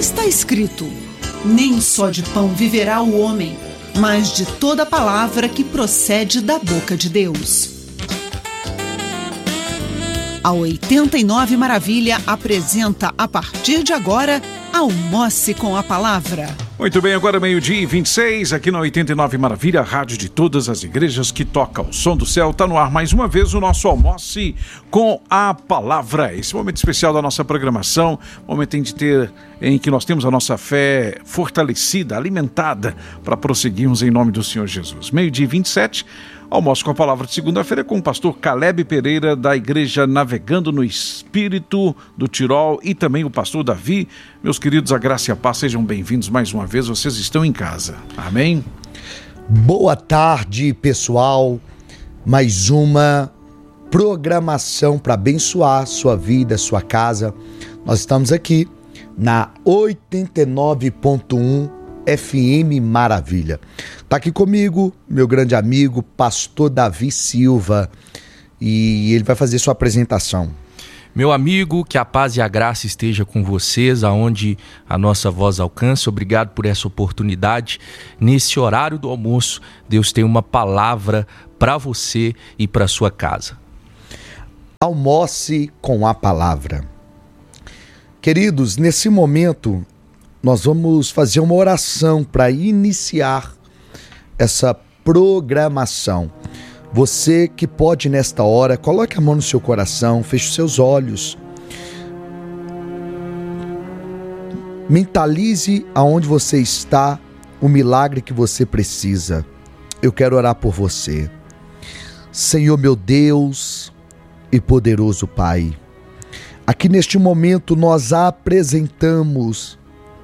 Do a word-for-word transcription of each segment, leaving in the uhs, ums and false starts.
Está escrito: nem só de pão viverá o homem, mas de toda palavra que procede da boca de Deus. A oitenta e nove Maravilha apresenta, a partir de agora, Almoce com a Palavra. Muito bem, agora meio-dia e vinte e seis, aqui na oitenta e nove Maravilha, a rádio de todas as igrejas que toca o som do céu. Está no ar mais uma vez o nosso Almoce com a Palavra. Esse momento especial da nossa programação, momento em, de ter, em que nós temos a nossa fé fortalecida, alimentada, para prosseguirmos em nome do Senhor Jesus. Meio-dia e vinte e sete, Almoço com a Palavra de segunda-feira com o pastor Caleb Pereira, da igreja Navegando no Espírito do Tirol, e também o pastor Davi. Meus queridos, a graça e a paz, sejam bem-vindos mais uma vez, vocês estão em casa. Amém? Boa tarde, pessoal. Mais uma programação para abençoar sua vida, sua casa. Nós estamos aqui na oitenta e nove ponto um F M Maravilha. Tá aqui comigo meu grande amigo, pastor Davi Silva, e ele vai fazer sua apresentação. Meu amigo, que a paz e a graça esteja com vocês, aonde a nossa voz alcance. Obrigado por essa oportunidade. Nesse horário do almoço, Deus tem uma palavra para você e para sua casa. Almoce com a Palavra. Queridos, nesse momento nós vamos fazer uma oração para iniciar essa programação. Você que pode nesta hora, coloque a mão no seu coração, feche os seus olhos. Mentalize aonde você está, o milagre que você precisa. Eu quero orar por você. Senhor meu Deus e poderoso Pai, aqui neste momento nós apresentamos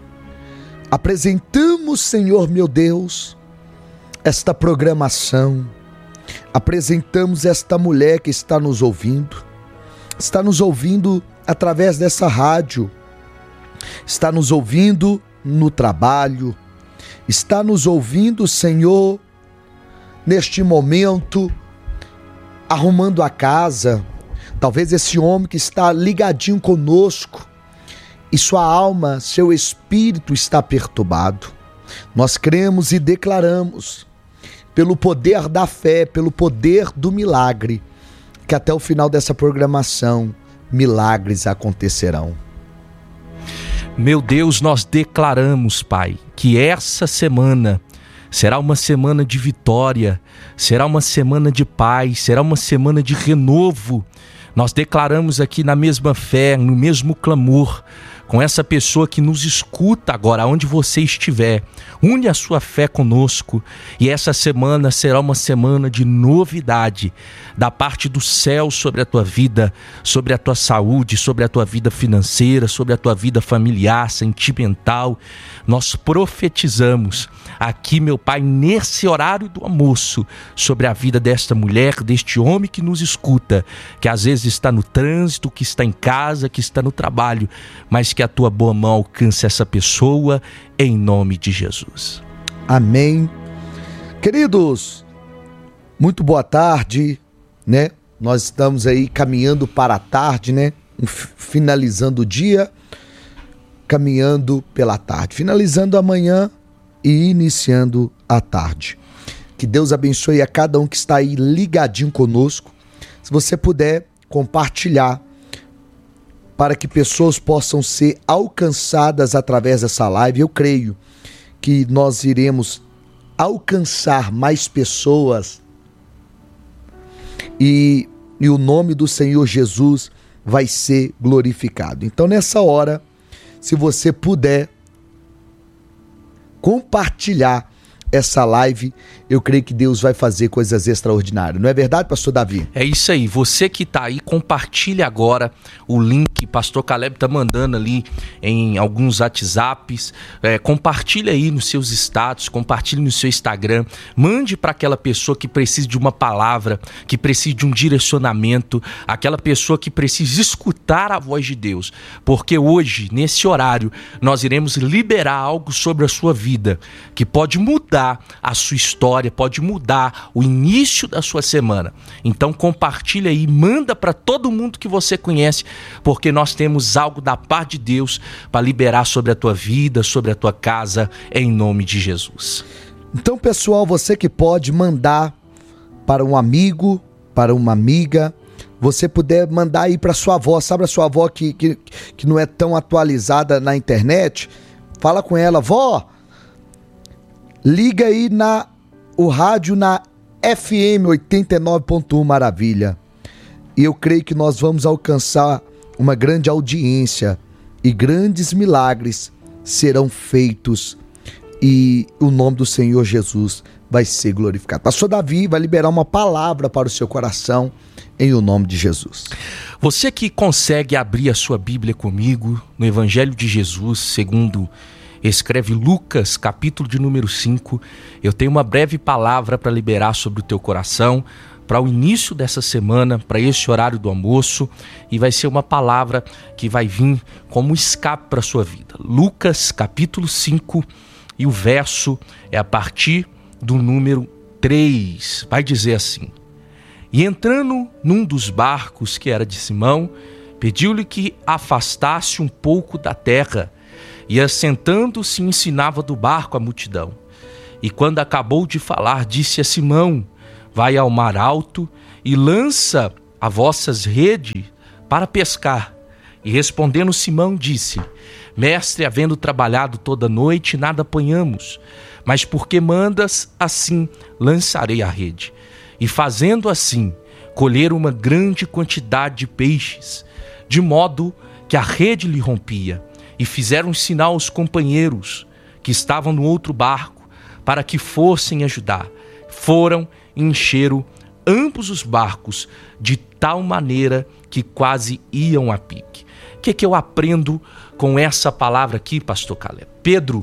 Apresentamos, Senhor meu Deus, esta programação. Apresentamos esta mulher que está nos ouvindo, está nos ouvindo através dessa rádio, está nos ouvindo no trabalho, está nos ouvindo, Senhor, neste momento, arrumando a casa. Talvez esse homem que está ligadinho conosco, e sua alma, seu espírito está perturbado. Nós cremos e declaramos, pelo poder da fé, pelo poder do milagre, que até o final dessa programação, milagres acontecerão. Meu Deus, nós declaramos, Pai, que essa semana será uma semana de vitória, será uma semana de paz, será uma semana de renovo. Nós declaramos aqui na mesma fé, no mesmo clamor, com essa pessoa que nos escuta agora, onde você estiver. Une a sua fé conosco, e essa semana será uma semana de novidade da parte do céu sobre a tua vida, sobre a tua saúde, sobre a tua vida financeira, sobre a tua vida familiar, sentimental. Nós profetizamos aqui, meu Pai, nesse horário do almoço, sobre a vida desta mulher, deste homem que nos escuta, que às vezes está no trânsito, que está em casa, que está no trabalho, mas que a tua boa mão alcance essa pessoa, em nome de Jesus. Amém. Queridos, muito boa tarde, né? Nós estamos aí caminhando para a tarde, né? Finalizando o dia, caminhando pela tarde, finalizando a manhã e iniciando a tarde. Que Deus abençoe a cada um que está aí ligadinho conosco. Se você puder compartilhar, para que pessoas possam ser alcançadas através dessa live. Eu creio que nós iremos alcançar mais pessoas e, e o nome do Senhor Jesus vai ser glorificado. Então, nessa hora, se você puder compartilhar essa live, eu creio que Deus vai fazer coisas extraordinárias. Não é verdade, pastor Davi? É isso aí. Você que está aí, compartilhe agora o link. Pastor Caleb está mandando ali em alguns WhatsApps. É, compartilhe aí nos seus status, compartilhe no seu Instagram. Mande para aquela pessoa que precisa de uma palavra, que precisa de um direcionamento, aquela pessoa que precisa escutar a voz de Deus. Porque hoje, nesse horário, nós iremos liberar algo sobre a sua vida, que pode mudar mudar a sua história, pode mudar o início da sua semana. Então compartilha aí, manda para todo mundo que você conhece, porque nós temos algo da parte de Deus para liberar sobre a tua vida, sobre a tua casa, em nome de Jesus. Então, pessoal, você que pode mandar para um amigo, para uma amiga, você puder mandar aí para sua avó, sabe a sua avó que, que, que não é tão atualizada na internet? Fala com ela, vó, liga aí na, o rádio na F M oitenta e nove ponto um Maravilha. E eu creio que nós vamos alcançar uma grande audiência e grandes milagres serão feitos e o nome do Senhor Jesus vai ser glorificado. Pastor Davi vai liberar uma palavra para o seu coração em o nome de Jesus. Você que consegue abrir a sua Bíblia comigo no Evangelho de Jesus, segundo escreve Lucas, capítulo de número cinco, eu tenho uma breve palavra para liberar sobre o teu coração, para o início dessa semana, para esse horário do almoço, e vai ser uma palavra que vai vir como escape para a sua vida. Lucas, capítulo cinco, e o verso é a partir do número três, vai dizer assim: E entrando num dos barcos que era de Simão, pediu-lhe que afastasse um pouco da terra, e assentando-se ensinava do barco a multidão. E quando acabou de falar, disse a Simão: Vai ao mar alto e lança as vossas redes para pescar. E respondendo Simão disse: Mestre, havendo trabalhado toda a noite, nada apanhamos, mas porque mandas, assim lançarei a rede. E fazendo assim, colheram uma grande quantidade de peixes, de modo que a rede lhe rompia. E fizeram sinal aos companheiros que estavam no outro barco, para que fossem ajudar. Foram e encheram ambos os barcos, de tal maneira que quase iam a pique. O que, que eu aprendo com essa palavra aqui, pastor Caleb? Pedro,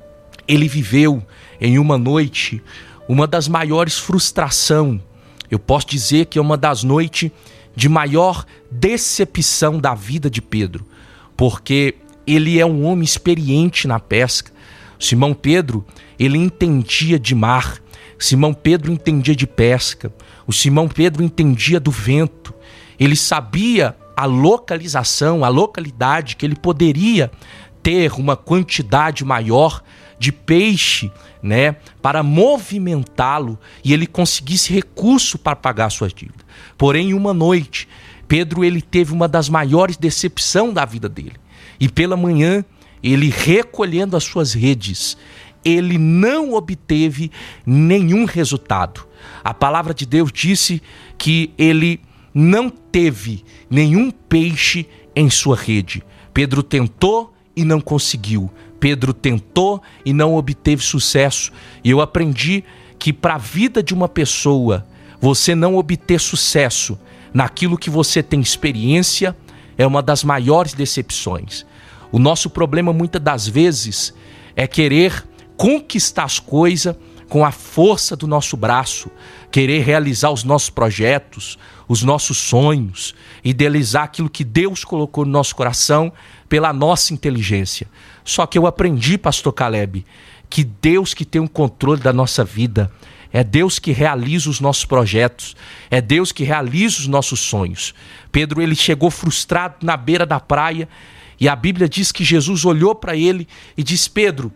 ele viveu em uma noite uma das maiores frustrações. Eu posso dizer que é uma das noites de maior decepção da vida de Pedro, porque ele é um homem experiente na pesca. Simão Pedro, ele entendia de mar. Simão Pedro entendia de pesca. O Simão Pedro entendia do vento. Ele sabia a localização, a localidade que ele poderia ter uma quantidade maior de peixe, né, para movimentá-lo e ele conseguisse recurso para pagar suas dívidas. Porém, em uma noite, Pedro ele teve uma das maiores decepções da vida dele. E pela manhã, ele recolhendo as suas redes, ele não obteve nenhum resultado. A palavra de Deus disse que ele não teve nenhum peixe em sua rede. Pedro tentou e não conseguiu. Pedro tentou e não obteve sucesso. E eu aprendi que para a vida de uma pessoa, você não obter sucesso naquilo que você tem experiência é uma das maiores decepções. O nosso problema muitas das vezes é querer conquistar as coisas com a força do nosso braço, querer realizar os nossos projetos, os nossos sonhos, idealizar aquilo que Deus colocou no nosso coração pela nossa inteligência. Só que eu aprendi, pastor Caleb, que Deus que tem o controle da nossa vida, é Deus que realiza os nossos projetos, é Deus que realiza os nossos sonhos. Pedro, ele chegou frustrado na beira da praia e a Bíblia diz que Jesus olhou para ele e disse: Pedro,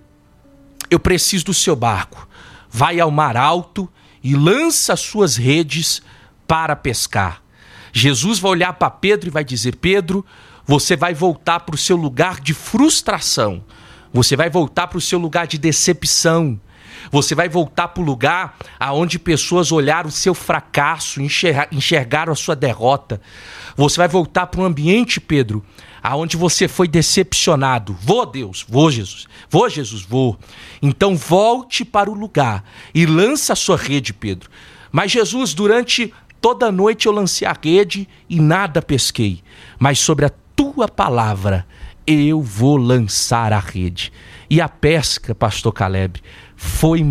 eu preciso do seu barco. Vai ao mar alto e lança as suas redes para pescar. Jesus vai olhar para Pedro e vai dizer: Pedro, você vai voltar para o seu lugar de frustração. Você vai voltar para o seu lugar de decepção. Você vai voltar para o lugar onde pessoas olharam o seu fracasso, enxergaram a sua derrota. Você vai voltar para um ambiente, Pedro, aonde você foi decepcionado. Vou, Deus, vou, Jesus, vou, Jesus, vou. Então volte para o lugar e lança a sua rede, Pedro. Mas Jesus, durante toda a noite eu lancei a rede e nada pesquei. Mas sobre a tua palavra eu vou lançar a rede. E a pesca, pastor Caleb, foi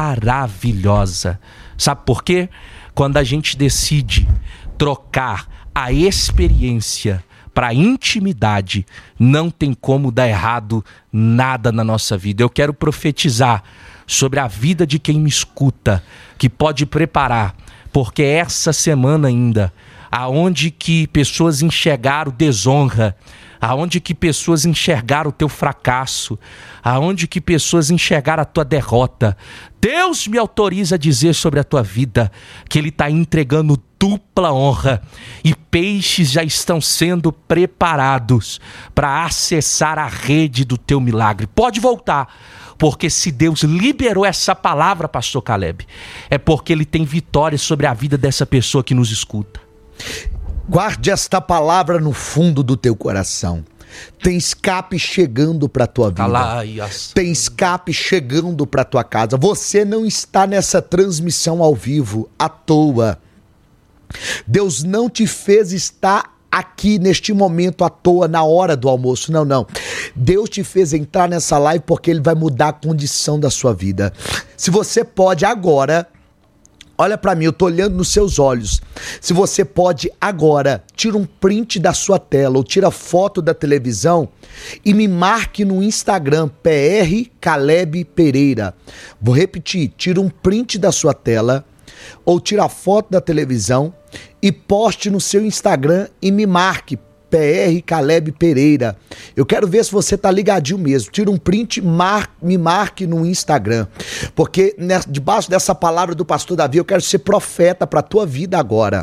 maravilhosa. Sabe por quê? Quando a gente decide trocar a experiência para intimidade, não tem como dar errado nada na nossa vida. Eu quero profetizar sobre a vida de quem me escuta, que pode preparar, porque essa semana ainda, aonde que pessoas enxergaram desonra, aonde que pessoas enxergaram o teu fracasso, aonde que pessoas enxergaram a tua derrota, Deus me autoriza a dizer sobre a tua vida que Ele está entregando dupla honra e peixes já estão sendo preparados para acessar a rede do teu milagre. Pode voltar, porque se Deus liberou essa palavra, pastor Caleb, é porque Ele tem vitória sobre a vida dessa pessoa que nos escuta. Guarde esta palavra no fundo do teu coração. Tem escape chegando para a tua vida. Tem escape chegando para a tua casa. Você não está nessa transmissão ao vivo à toa. Deus não te fez estar aqui neste momento à toa, na hora do almoço. Não, não. Deus te fez entrar nessa live porque Ele vai mudar a condição da sua vida. Se você pode agora... Olha para mim, eu tô olhando nos seus olhos. Se você pode agora, tira um print da sua tela ou tira foto da televisão e me marque no Instagram, P R Caleb Pereira. Vou repetir, tira um print da sua tela ou tira foto da televisão e poste no seu Instagram e me marque, P R Caleb Pereira. Eu quero ver se você tá ligadinho mesmo. Tira um print, mar, me marque no Instagram. Porque né, debaixo dessa palavra do pastor Davi, eu quero ser profeta para tua vida agora.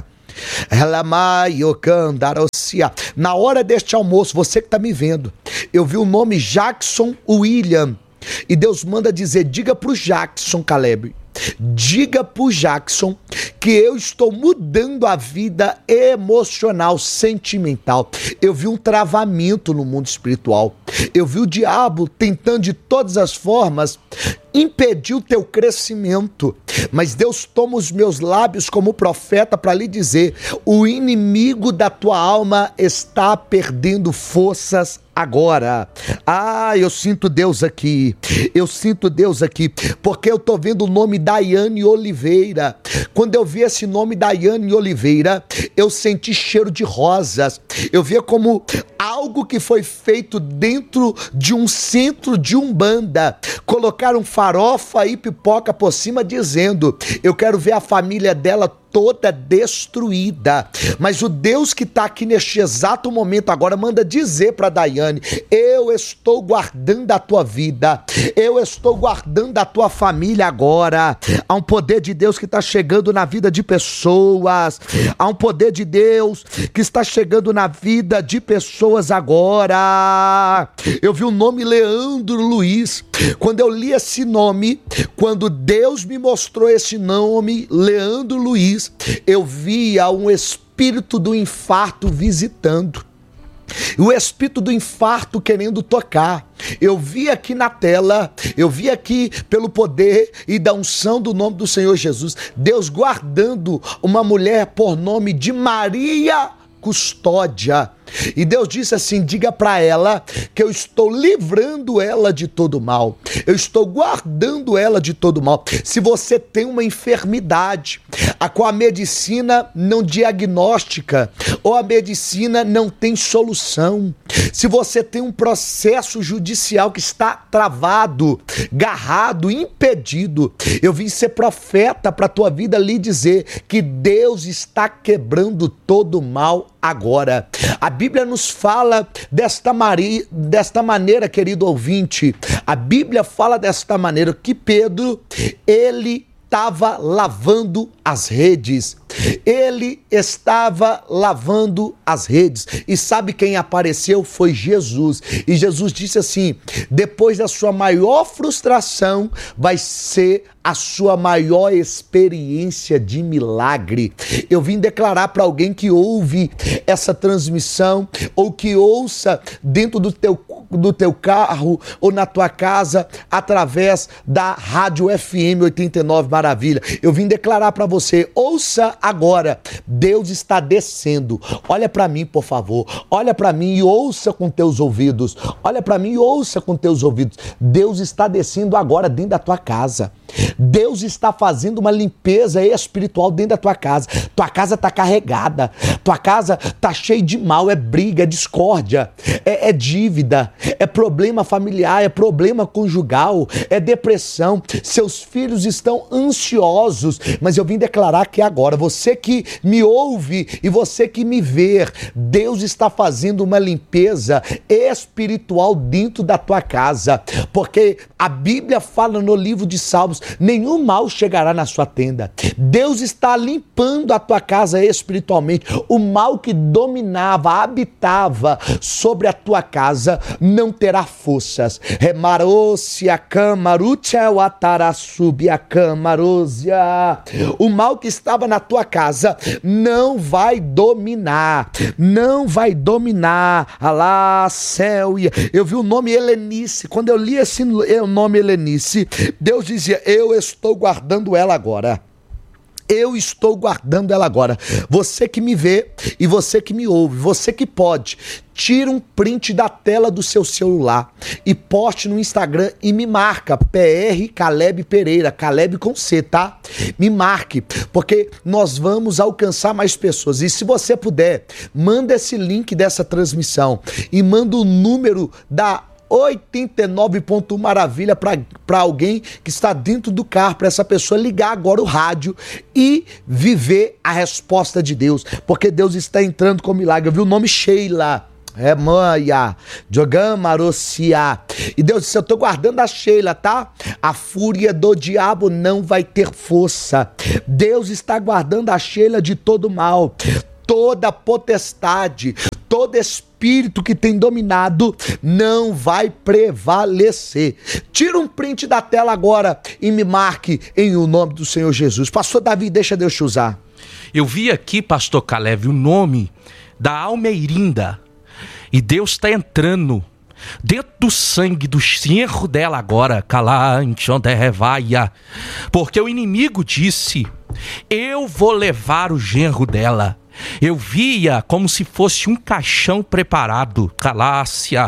Na hora deste almoço, você que tá me vendo, eu vi o nome Jackson William. E Deus manda dizer, diga pro Jackson, Caleb, diga pro Jackson que eu estou mudando a vida emocional, sentimental. Eu vi um travamento no mundo espiritual. Eu vi o diabo tentando de todas as formas impedir o teu crescimento. Mas Deus toma os meus lábios como profeta para lhe dizer, o inimigo da tua alma está perdendo forças agora. Ah, eu sinto Deus aqui. Eu sinto Deus aqui. Porque eu tô vendo o nome Daiane Oliveira. Quando eu vi esse nome Daiane Oliveira, eu senti cheiro de rosas. Eu via como algo que foi feito dentro de um centro de umbanda. Colocaram farofa e pipoca por cima dizendo, eu quero ver a família dela toda destruída. Mas o Deus que está aqui neste exato momento agora manda dizer para Daiane, eu estou guardando a tua vida, eu estou guardando a tua família agora. Há um poder de Deus que está chegando na vida de pessoas, há um poder de Deus que está chegando na vida de pessoas agora. Eu vi o nome Leandro Luiz. Quando eu li esse nome, quando Deus me mostrou esse nome, Leandro Luiz, eu via um espírito do infarto visitando. O espírito do infarto querendo tocar. Eu vi aqui na tela, eu vi aqui pelo poder e da unção do nome do Senhor Jesus, Deus guardando uma mulher por nome de Maria Custódia. E Deus disse assim, diga para ela que eu estou livrando ela de todo mal, eu estou guardando ela de todo mal. Se você tem uma enfermidade a qual a medicina não diagnostica ou a medicina não tem solução, se você tem um processo judicial que está travado, garrado, impedido, eu vim ser profeta para a tua vida lhe dizer que Deus está quebrando todo o mal agora. A Bíblia nos fala desta, mari, desta maneira, querido ouvinte, a Bíblia fala desta maneira que Pedro, ele estava lavando as redes. Ele estava lavando as redes. E sabe quem apareceu? Foi Jesus. E Jesus disse assim, depois da sua maior frustração, vai ser a sua maior experiência de milagre. Eu vim declarar para alguém que ouve essa transmissão, ou que ouça dentro do teu, do teu carro, ou na tua casa, através da Rádio F M oitenta e nove Maravilha. Eu vim declarar para você, ouça agora, Deus está descendo. Olha para mim, por favor. Olha para mim e ouça com teus ouvidos. Olha para mim e ouça com teus ouvidos. Deus está descendo agora dentro da tua casa. Deus está fazendo uma limpeza espiritual dentro da tua casa. Tua casa está carregada, tua casa está cheia de mal, é briga, é discórdia, é, é dívida, é problema familiar, é problema conjugal, é depressão. Seus filhos estão ansiosos, mas eu vim declarar que agora, você que me ouve e você que me vê, Deus está fazendo uma limpeza espiritual dentro da tua casa, porque a Bíblia fala no livro de Salmos, nenhum mal chegará na sua tenda. Deus está limpando a tua casa espiritualmente. O mal que dominava, habitava sobre a tua casa não terá forças. Remarosia camarutia watarasubia camarosia. O mal que estava na tua casa não vai dominar, não vai dominar. Alá, céu. Eu vi o nome Helenice. Quando eu li esse nome Helenice, Deus dizia: eu estou guardando ela agora. Eu estou guardando ela agora. Você que me vê e você que me ouve, você que pode, tira um print da tela do seu celular e poste no Instagram e me marca, P R Caleb Pereira, Caleb com C, tá? Me marque, porque nós vamos alcançar mais pessoas. E se você puder, manda esse link dessa transmissão e manda o número da oitenta e nove ponto um Maravilha para alguém que está dentro do carro, para essa pessoa ligar agora o rádio e viver a resposta de Deus, porque Deus está entrando com milagre. Eu vi o nome Sheila. É manha, Jogamarocia. E Deus disse: eu estou guardando a Sheila, tá? A fúria do diabo não vai ter força. Deus está guardando a Sheila de todo mal, toda potestade, todo espírito que tem dominado não vai prevalecer. Tira um print da tela agora e me marque em o nome do Senhor Jesus. Pastor Davi, deixa Deus te usar. Eu vi aqui, pastor Caleb, o nome da Almeirinda. E Deus está entrando dentro do sangue do genro dela agora, Calanchonderevaia, porque o inimigo disse: eu vou levar o genro dela. Eu via como se fosse um caixão preparado, Calácia,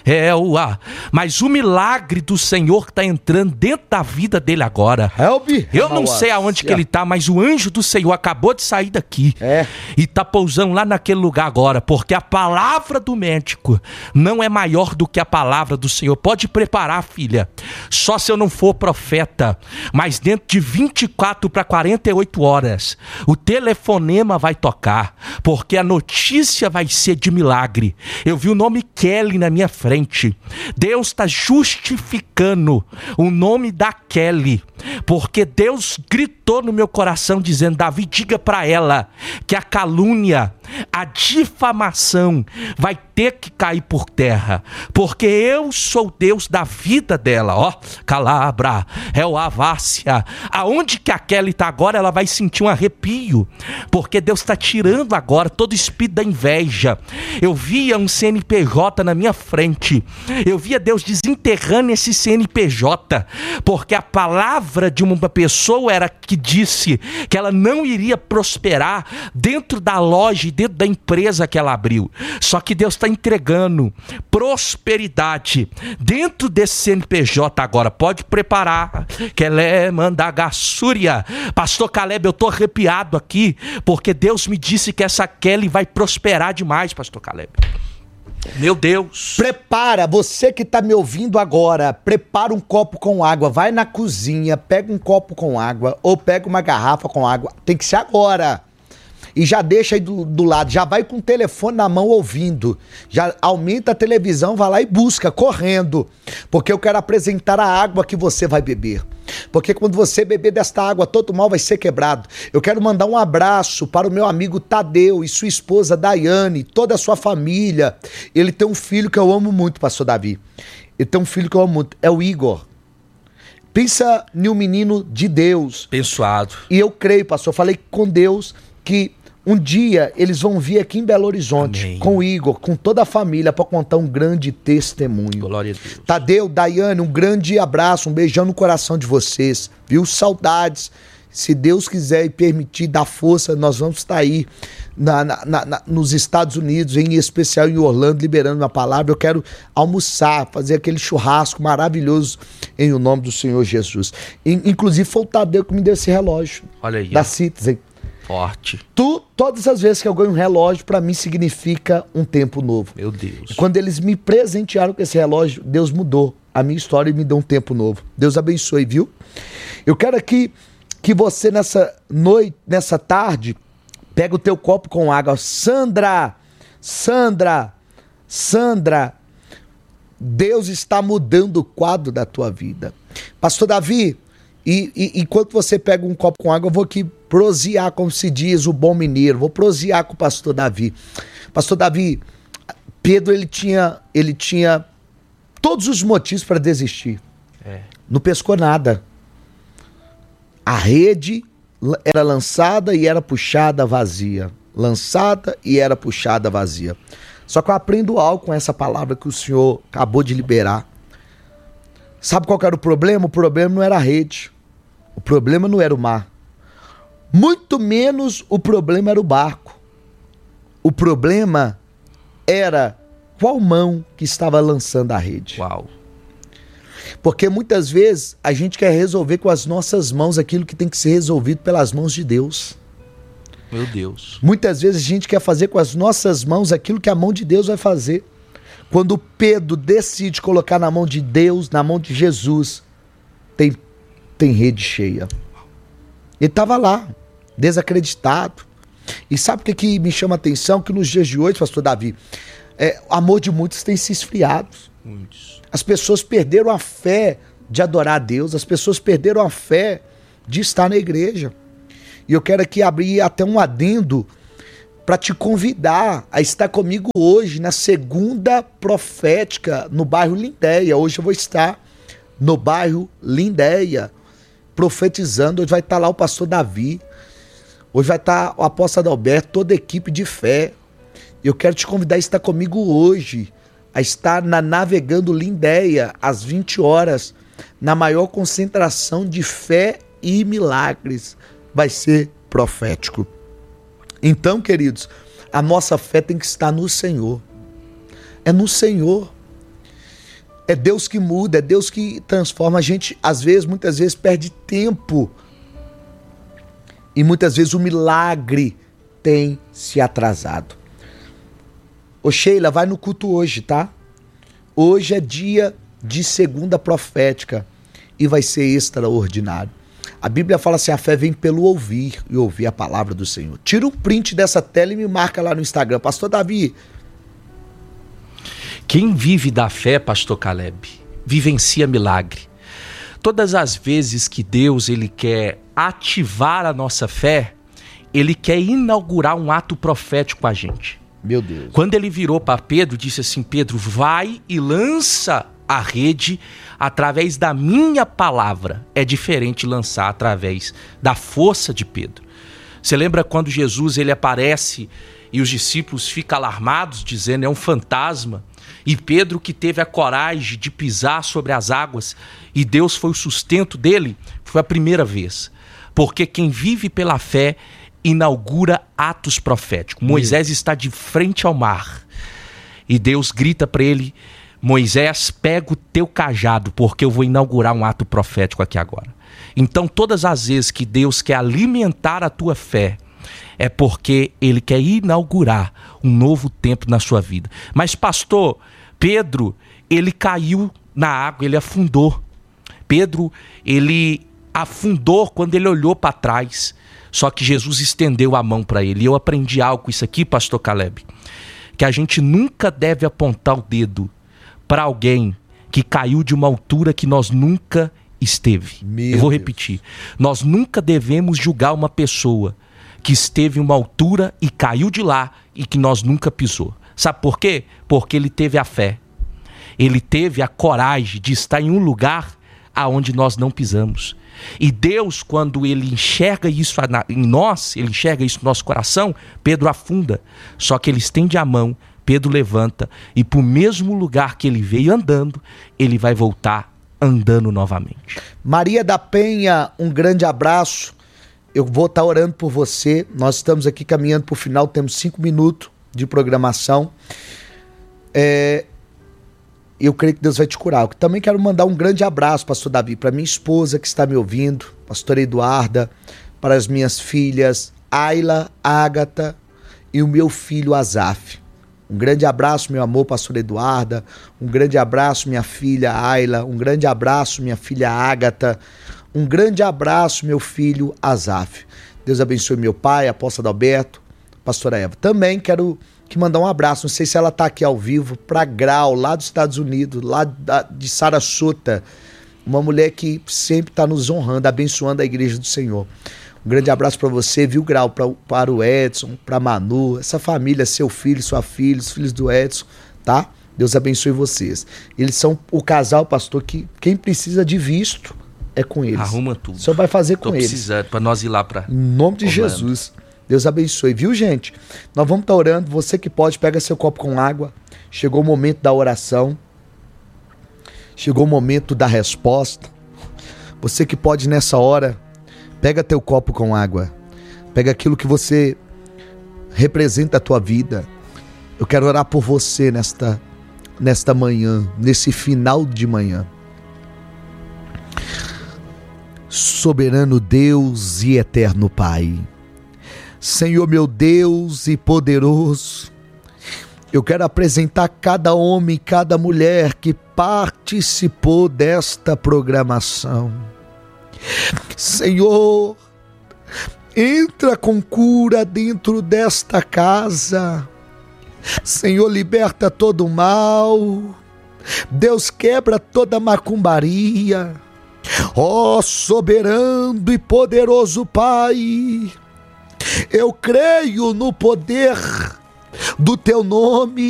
Elua, mas o milagre do Senhor está entrando dentro da vida dele agora. Help. Eu não sei aonde que ele está, mas o anjo do Senhor acabou de sair daqui é. e está pousando lá naquele lugar agora, porque a palavra do médico não é maior do que a palavra do Senhor. Pode preparar, filha, só se eu não for profeta, mas dentro de vinte e quatro para quarenta e oito horas, o telefonema vai tocar, porque a notícia vai ser de milagre. Eu vi o nome Kelly na minha frente. Deus está justificando o nome da Kelly, porque Deus gritou no meu coração dizendo: Davi, diga para ela que a calúnia, a difamação vai ter que cair por terra, porque eu sou Deus da vida dela. Ó, Calabra, é o Avácia. Aonde que a Kelly está agora, ela vai sentir um arrepio, porque Deus está tirando agora todo espírito da inveja. Eu via um C N P J na minha frente, eu via Deus desenterrando esse C N P J, porque a palavra de uma pessoa era que disse que ela não iria prosperar dentro da loja e dentro da empresa que ela abriu. Só que Deus está entregando prosperidade dentro desse C N P J agora. Pode preparar, que ela é Mandagassúria. Pastor Caleb, eu tô arrepiado aqui, porque Deus me disse que essa Kelly vai prosperar demais, pastor Caleb. Meu Deus. Prepara, você que está me ouvindo agora, prepara um copo com água, vai na cozinha, pega um copo com água ou pega uma garrafa com água. Tem que ser agora. E já deixa aí do, do lado, já vai com o telefone na mão ouvindo, já aumenta a televisão, vai lá e busca, correndo, porque eu quero apresentar a água que você vai beber, porque quando você beber desta água, todo mal vai ser quebrado. Eu quero mandar um abraço para o meu amigo Tadeu e sua esposa Daiane, toda a sua família. Ele tem um filho que eu amo muito, pastor Davi, ele tem um filho que eu amo muito, é o Igor. Pensa em um menino de Deus. Abençoado. E eu creio, pastor, eu falei com Deus que um dia eles vão vir aqui em Belo Horizonte, amém, com o Igor, com toda a família, para contar um grande testemunho. Glória a Deus. Tadeu, Daiane, um grande abraço, um beijão no coração de vocês, viu? Saudades. se Deus quiser e permitir, dar força, nós vamos estar aí na, na, na, nos Estados Unidos, em especial em Orlando, liberando uma palavra. Eu quero almoçar, fazer aquele churrasco maravilhoso em o nome do Senhor Jesus. Inclusive foi o Tadeu que me deu esse relógio. Olha aí. Da Citizen. Forte. Tu, todas as vezes que eu ganho um relógio, para mim significa um tempo novo. Meu Deus. E quando eles me presentearam com esse relógio, Deus mudou a minha história e me deu um tempo novo. Deus abençoe, viu? Eu quero aqui que você nessa noite, nessa tarde, pega o teu copo com água. Sandra, Sandra, Sandra, Deus está mudando o quadro da tua vida. Pastor Davi, e, e enquanto você pega um copo com água, eu vou aqui prosear, como se diz o bom mineiro, vou prosear com o pastor Davi. Pastor Davi, Pedro, ele tinha, ele tinha todos os motivos para desistir. É. Não pescou nada. A rede era lançada e era puxada vazia. Lançada e era puxada vazia. Só que eu aprendo algo com essa palavra que o Senhor acabou de liberar. Sabe qual que era o problema? O problema não era a rede. O problema não era o mar. Muito menos o problema era o barco. O problema era qual mão que estava lançando a rede. Uau! Porque muitas vezes a gente quer resolver com as nossas mãos aquilo que tem que ser resolvido pelas mãos de Deus. Meu Deus. Muitas vezes a gente quer fazer com as nossas mãos aquilo que a mão de Deus vai fazer. Quando Pedro decide colocar na mão de Deus, na mão de Jesus, tem, tem rede cheia. Ele estava lá, desacreditado. E sabe o que, que me chama a atenção? Que nos dias de hoje, pastor Davi, é, o amor de muitos tem se esfriado. Muitos. As pessoas perderam a fé de adorar a Deus, as pessoas perderam a fé de estar na igreja. E eu quero aqui abrir até um adendo para te convidar a estar comigo hoje na segunda profética no bairro Lindéia. Hoje eu vou estar no bairro Lindéia profetizando. Hoje vai estar lá o pastor Davi, hoje vai estar o apóstolo Adalberto, toda a equipe de fé. Eu quero te convidar a estar comigo hoje, a estar na Navegando Lindéia às vinte horas, na maior concentração de fé e milagres. Vai ser profético. Então, queridos, a nossa fé tem que estar no Senhor. É no Senhor. É Deus que muda, é Deus que transforma. A gente, às vezes, muitas vezes, perde tempo. E muitas vezes o milagre tem se atrasado. Ô Sheila, vai no culto hoje, tá? Hoje é dia de segunda profética e vai ser extraordinário. A Bíblia fala assim, a fé vem pelo ouvir e ouvir a palavra do Senhor. Tira um print dessa tela e me marca lá no Instagram. Pastor Davi. Quem vive da fé, pastor Caleb, vivencia milagre. Todas as vezes que Deus ele quer ativar a nossa fé, ele quer inaugurar um ato profético com a gente. Meu Deus. Quando ele virou para Pedro, disse assim, Pedro, vai e lança a rede através da minha palavra. É diferente lançar através da força de Pedro. Você lembra quando Jesus ele aparece e os discípulos ficam alarmados, dizendo é um fantasma? E Pedro, que teve a coragem de pisar sobre as águas e Deus foi o sustento dele, foi a primeira vez. Porque quem vive pela fé inaugura atos proféticos. Moisés está de frente ao mar e Deus grita para ele, Moisés, pega o teu cajado, porque eu vou inaugurar um ato profético aqui agora. Então, todas as vezes que Deus quer alimentar a tua fé, é porque Ele quer inaugurar um novo tempo na sua vida. Mas, pastor, Pedro, ele caiu na água, ele afundou. Pedro, ele afundou quando ele olhou para trás. Só que Jesus estendeu a mão para ele. E eu aprendi algo com isso aqui, pastor Caleb, que a gente nunca deve apontar o dedo para alguém que caiu de uma altura que nós nunca esteve. Meu Eu vou repetir. Deus. Nós nunca devemos julgar uma pessoa que esteve em uma altura e caiu de lá e que nós nunca pisou. Sabe por quê? Porque ele teve a fé. Ele teve a coragem de estar em um lugar aonde nós não pisamos. E Deus, quando ele enxerga isso em nós, ele enxerga isso no nosso coração, Pedro afunda. Só que ele estende a mão, Pedro levanta e para o mesmo lugar que ele veio andando, ele vai voltar andando novamente. Maria da Penha, um grande abraço. eu vou estar orando por você. Nós estamos aqui caminhando para o final, temos cinco minutos de programação. É, eu creio que Deus vai te curar. Eu também quero mandar um grande abraço, pastor Davi, para minha esposa que está me ouvindo, pastora Eduarda, para as minhas filhas Ayla, Ágata e o meu filho Azaf. Um grande abraço, meu amor, pastora Eduarda. Um grande abraço, minha filha Ayla. Um grande abraço, minha filha Ágata. Um grande abraço, meu filho Azaf. Deus abençoe meu pai, apóstolo Adalberto, pastora Eva. Também quero que mandar um abraço, não sei se ela está aqui ao vivo, para Grau, lá dos Estados Unidos, lá de Sarasota. Uma mulher que sempre está nos honrando, abençoando a igreja do Senhor. Um grande abraço para você, viu, Grau? Pra, para o Edson, para Manu, essa família, seu filho, sua filha, os filhos do Edson, tá? Deus abençoe vocês. Eles são o casal, pastor, que quem precisa de visto é com eles. Arruma tudo. O senhor vai fazer Tô com eles. precisando, para nós ir lá para... Em nome de Orlando. Jesus. Deus abençoe, viu, gente? Nós vamos estar orando. Você que pode, pega seu copo com água. Chegou o momento da oração. Chegou o momento da resposta. Você que pode nessa hora, pega teu copo com água. Pega aquilo que você representa a tua vida. Eu quero orar por você nesta, nesta manhã, nesse final de manhã. Soberano Deus e eterno Pai, Senhor meu Deus e poderoso, eu quero apresentar cada homem, cada mulher que participou desta programação. Senhor, entra com cura dentro desta casa. Senhor, liberta todo o mal. Deus, quebra toda macumbaria. Ó soberano e poderoso Pai, eu creio no poder do teu nome